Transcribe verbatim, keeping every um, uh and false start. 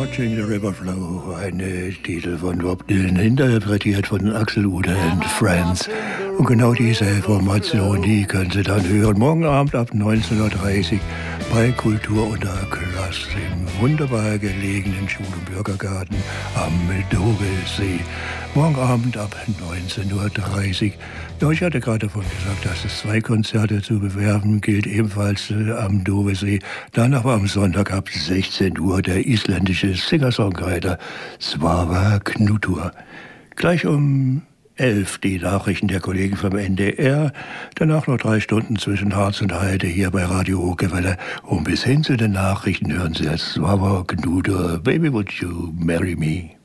Watching the River Flow, ein äh, Titel von Bob Dylan, interpretiert von Axel Ude and Friends. Und genau diese Formation, die können Sie dann hören, morgen Abend ab neunzehn Uhr dreißig bei Kultur unter Klasse im wunderbar gelegenen Schul- und Bürgergarten am Dovesee. Morgen Abend ab neunzehn Uhr dreißig. Ja, ich hatte gerade davon gesagt, dass es zwei Konzerte zu bewerben gilt, ebenfalls äh, am Dovesee. Dann aber am Sonntag ab sechzehn Uhr der isländische Singer-Songwriter Svava Knútur. Gleich um elf die Nachrichten der Kollegen vom N D R. Danach noch drei Stunden zwischen Harz und Heide hier bei Radio Okerwelle. Und bis hin zu den Nachrichten hören Sie jetzt Svava Knútur, Baby Would You Marry Me?